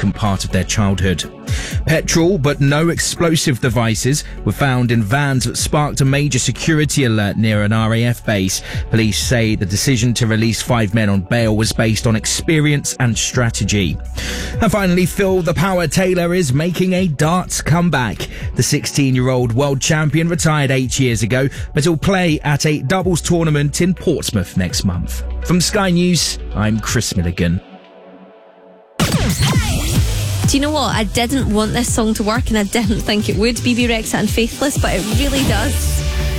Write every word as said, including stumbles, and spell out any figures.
significant part of their childhood. Petrol, but no explosive devices, were found in vans that sparked a major security alert near an R A F base. Police say the decision to release five men on bail was based on experience and strategy. And finally, Phil the Power Taylor is making a darts comeback. The sixteen-year-old world champion retired eight years ago, but he'll play at a doubles tournament in Portsmouth next month. From Sky News, I'm Chris Milligan. Do you know what? I didn't want this song to work and I didn't think it would, B B Rexha and Faithless, but it really does.